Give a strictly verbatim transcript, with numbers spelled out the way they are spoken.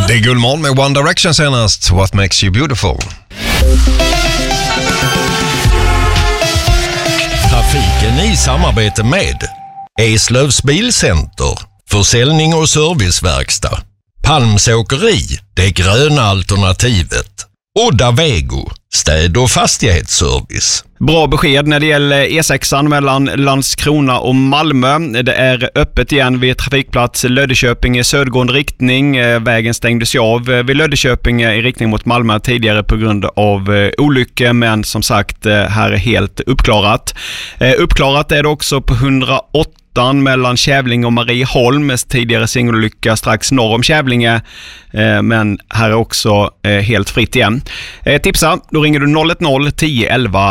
Det är Gullmorgon med One Direction senast. What makes you beautiful? Trafiken i samarbete med Eslövs Bilcenter, försäljning och serviceverkstad. Palmsåkeri, det gröna alternativet. Odda Vego, städ- och fastighetsservice. Bra besked när det gäller E sexan mellan Landskrona och Malmö. Det är öppet igen vid trafikplats Löddeköping i södergående riktning. Vägen stängdes av vid Löddeköping i riktning mot Malmö tidigare på grund av olyckor, men som sagt, här är helt uppklarat. Uppklarat är det också på hundraåtta mellan Kävlinge och Marieholm, tidigare singelolycka strax norr om Kävlinge, men här är också helt fritt igen. Tipsa, då ringer du noll ett noll tio elva